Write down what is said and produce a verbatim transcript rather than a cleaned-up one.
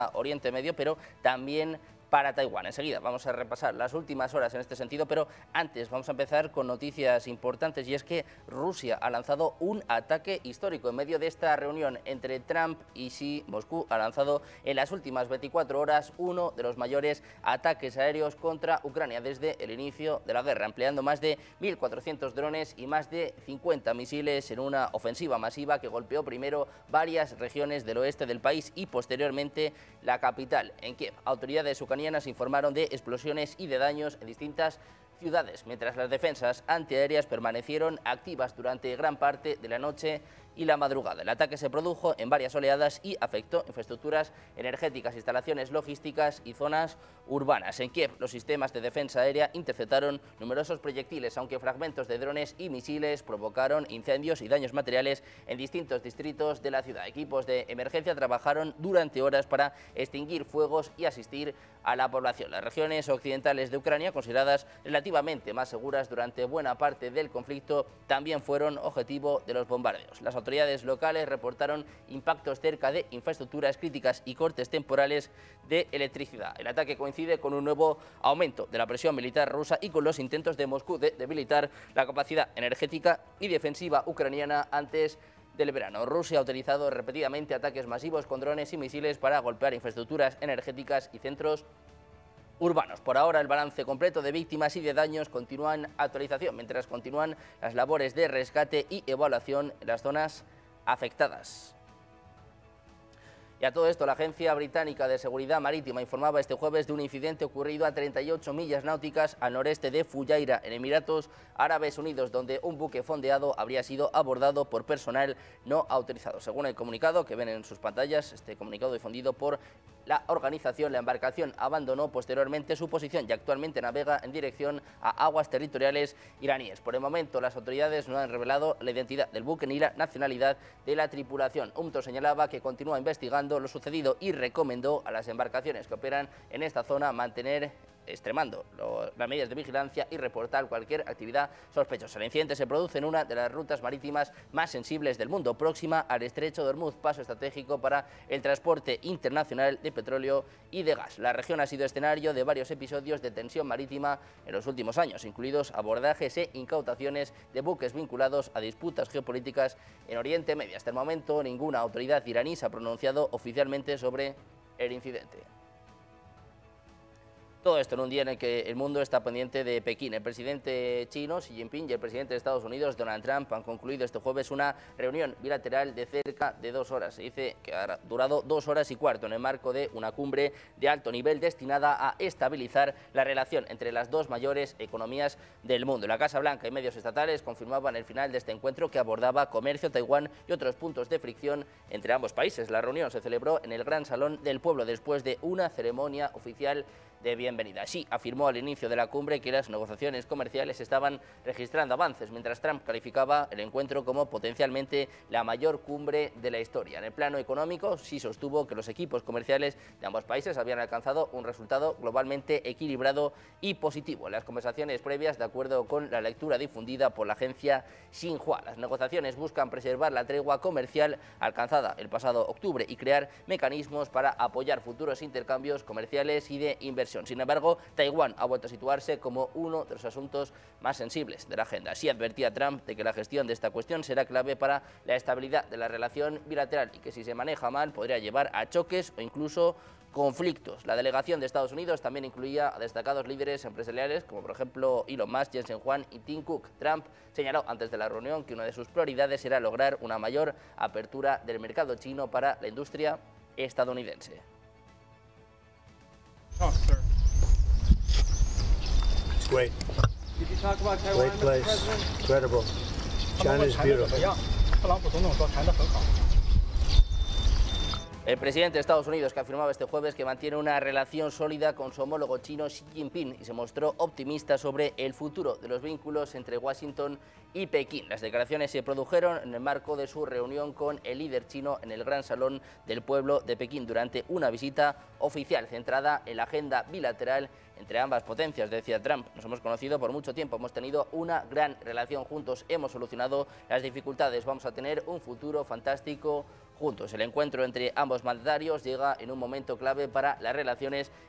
Oriente Medio, pero también para Taiwán. Enseguida vamos a repasar las últimas horas en este sentido, pero antes vamos a empezar con noticias importantes, y es que Rusia ha lanzado un ataque histórico. En medio de esta reunión entre Trump y Xi, Moscú ha lanzado en las últimas veinticuatro horas uno de los mayores ataques aéreos contra Ucrania desde el inicio de la guerra, empleando más de mil cuatrocientos drones y más de cincuenta misiles en una ofensiva masiva que golpeó primero varias regiones del oeste del país y posteriormente la capital, en Kiev. Autoridades ucranianas informaron de explosiones y de daños en distintas ciudades, mientras las defensas antiaéreas permanecieron activas durante gran parte de la noche y la madrugada. El ataque se produjo en varias oleadas y afectó infraestructuras energéticas, instalaciones logísticas y zonas urbanas. En Kiev, los sistemas de defensa aérea interceptaron numerosos proyectiles, aunque fragmentos de drones y misiles provocaron incendios y daños materiales en distintos distritos de la ciudad. Equipos de emergencia trabajaron durante horas para extinguir fuegos y asistir a la población. Las regiones occidentales de Ucrania, consideradas relativamente más seguras durante buena parte del conflicto, también fueron objetivo de los bombardeos. Las autoridades locales reportaron impactos cerca de infraestructuras críticas y cortes temporales de electricidad. El ataque coincide con un nuevo aumento de la presión militar rusa y con los intentos de Moscú de debilitar la capacidad energética y defensiva ucraniana antes del verano. Rusia ha utilizado repetidamente ataques masivos con drones y misiles para golpear infraestructuras energéticas y centros urbanos. Por ahora, el balance completo de víctimas y de daños continúa en actualización, mientras continúan las labores de rescate y evaluación en las zonas afectadas. Y a todo esto, la Agencia Británica de Seguridad Marítima informaba este jueves de un incidente ocurrido a treinta y ocho millas náuticas al noreste de Fujairah, en Emiratos Árabes Unidos, donde un buque fondeado habría sido abordado por personal no autorizado. Según el comunicado que ven en sus pantallas, este comunicado difundido por la organización, la embarcación abandonó posteriormente su posición y actualmente navega en dirección a aguas territoriales iraníes. Por el momento, las autoridades no han revelado la identidad del buque ni la nacionalidad de la tripulación. U M T O señalaba que continúa investigando lo sucedido y recomendó a las embarcaciones que operan en esta zona mantener extremando lo, las medidas de vigilancia y reportar cualquier actividad sospechosa. El incidente se produce en una de las rutas marítimas más sensibles del mundo, próxima al estrecho de Hormuz, paso estratégico para el transporte internacional de petróleo y de gas. La región ha sido escenario de varios episodios de tensión marítima en los últimos años, incluidos abordajes e incautaciones de buques vinculados a disputas geopolíticas en Oriente Medio. Hasta el momento, ninguna autoridad iraní se ha pronunciado oficialmente sobre el incidente. Todo esto en un día en el que el mundo está pendiente de Pekín. El presidente chino, Xi Jinping, y el presidente de Estados Unidos, Donald Trump, han concluido este jueves una reunión bilateral de cerca de dos horas. Se dice que ha durado dos horas y cuarto en el marco de una cumbre de alto nivel destinada a estabilizar la relación entre las dos mayores economías del mundo. La Casa Blanca y medios estatales confirmaban el final de este encuentro, que abordaba comercio, Taiwán y otros puntos de fricción entre ambos países. La reunión se celebró en el Gran Salón del Pueblo después de una ceremonia oficial de bienvenida. Xi afirmó al inicio de la cumbre que las negociaciones comerciales estaban registrando avances, mientras Trump calificaba el encuentro como potencialmente la mayor cumbre de la historia. En el plano económico, Xi sostuvo que los equipos comerciales de ambos países habían alcanzado un resultado globalmente equilibrado y positivo. En las conversaciones previas, de acuerdo con la lectura difundida por la agencia Xinhua, las negociaciones buscan preservar la tregua comercial alcanzada el pasado octubre y crear mecanismos para apoyar futuros intercambios comerciales y de inversión. Sin embargo, Taiwán ha vuelto a situarse como uno de los asuntos más sensibles de la agenda. Así advertía Trump de que la gestión de esta cuestión será clave para la estabilidad de la relación bilateral y que, si se maneja mal, podría llevar a choques o incluso conflictos. La delegación de Estados Unidos también incluía a destacados líderes empresariales como por ejemplo Elon Musk, Jensen Huang y Tim Cook. Trump señaló antes de la reunión que una de sus prioridades era lograr una mayor apertura del mercado chino para la industria estadounidense. Talk, sir. It's great. Did you talk about Taiwan, Great place. Mister President? Incredible. China is beautiful. 特朗普总统说谈得很好。 El presidente de Estados Unidos, que afirmaba este jueves que mantiene una relación sólida con su homólogo chino Xi Jinping, y se mostró optimista sobre el futuro de los vínculos entre Washington y Pekín. Las declaraciones se produjeron en el marco de su reunión con el líder chino en el Gran Salón del Pueblo de Pekín, durante una visita oficial centrada en la agenda bilateral entre ambas potencias. Decía Trump: nos hemos conocido por mucho tiempo, hemos tenido una gran relación juntos, hemos solucionado las dificultades, vamos a tener un futuro fantástico juntos. El encuentro entre ambos mandatarios llega en un momento clave para las relaciones